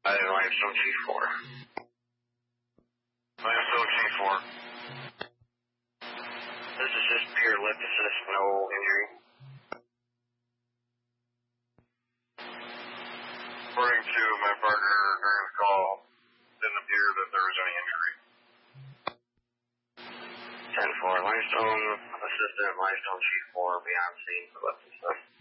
Limestone Chief 4. Limestone Chief 4. This is just pure lip assist, no injury. According to my partner during the call, it didn't appear that there was any injury. 10-4, Limestone Assistant, Limestone Chief 4, beyond scene for lip assist.